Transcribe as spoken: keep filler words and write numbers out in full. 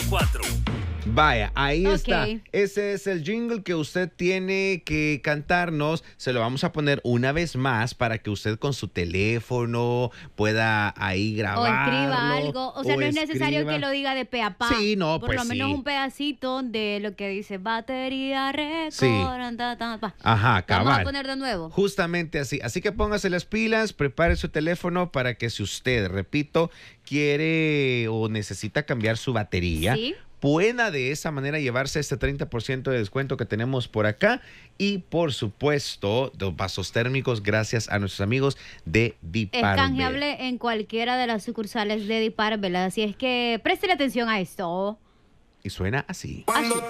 cuatro. Vaya, ahí Ok. está. Ese es el jingle que usted tiene que cantarnos. Se lo vamos a poner una vez más para que usted con su teléfono pueda ahí O grabarlo. escriba algo. O sea, o no es necesario escriba. que lo diga de pe a pa. Sí, no, Por pues lo menos sí. un pedacito de lo que dice batería récord. Sí. ta, ta, pa. Ajá, Vamos a cabal. poner de nuevo. Justamente así. Así que póngase las pilas, prepare su teléfono para que si usted, repito, quiere o necesita cambiar su batería, Sí. pueda de esa manera llevarse este treinta por ciento de descuento que tenemos por acá y por supuesto los vasos térmicos gracias a nuestros amigos de Es Diparvel. canjeable en cualquiera de las sucursales de Diparvel. Así es que préstele atención a esto. Y suena así. Así.